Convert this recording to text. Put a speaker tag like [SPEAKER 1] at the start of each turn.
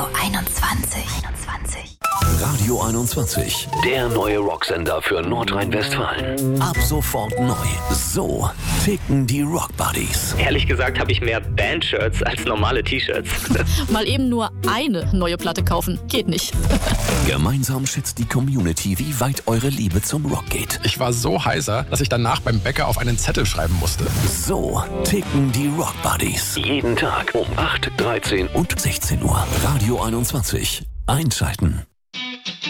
[SPEAKER 1] 21.
[SPEAKER 2] Radio 21, der neue Rocksender für Nordrhein-Westfalen. Ab sofort neu. So ticken die Rock Buddies.
[SPEAKER 3] Ehrlich gesagt habe ich mehr Band-Shirts als normale T-Shirts.
[SPEAKER 4] Mal eben nur eine neue Platte kaufen, geht nicht.
[SPEAKER 2] Gemeinsam schätzt die Community, wie weit eure Liebe zum Rock geht.
[SPEAKER 5] Ich war so heiser, dass ich danach beim Bäcker auf einen Zettel schreiben musste.
[SPEAKER 2] So ticken die Rock Buddies. Jeden Tag um 8, 13 und 16 Uhr. Radio 21. Einschalten.